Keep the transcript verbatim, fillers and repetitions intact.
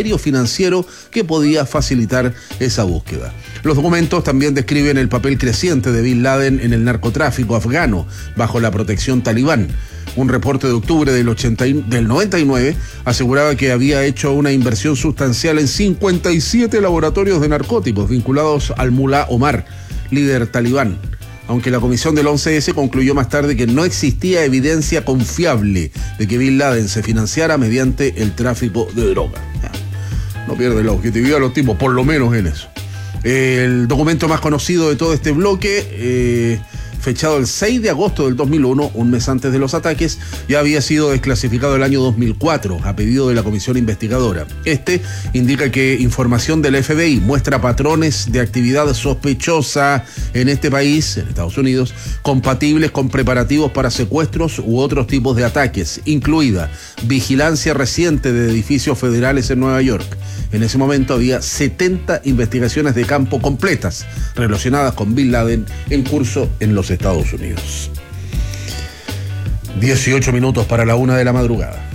aéreo financiero que podía facilitar esa búsqueda. Los documentos también describen el papel creciente de Bin Laden en el narcotráfico afgano bajo la protección talibán. Un reporte de octubre del, ochenta y, del noventa y nueve aseguraba que había hecho una inversión sustancial en cincuenta y siete laboratorios de narcóticos vinculados al Mullah Omar, líder talibán, aunque la comisión del once ese concluyó más tarde que no existía evidencia confiable de que Bin Laden se financiara mediante el tráfico de droga. No pierde la objetividad de los tipos, por lo menos en eso. El documento más conocido de todo este bloque, eh, fechado el seis de agosto del dos mil uno, un mes antes de los ataques, ya había sido desclasificado el año dos mil cuatro a pedido de la comisión investigadora. Este indica que información del F B I muestra patrones de actividad sospechosa en este país, en Estados Unidos, compatibles con preparativos para secuestros u otros tipos de ataques, incluida vigilancia reciente de edificios federales en Nueva York. En ese momento había setenta investigaciones de campo completas relacionadas con Bin Laden en curso en los Estados Unidos. dieciocho minutos para la una de la madrugada.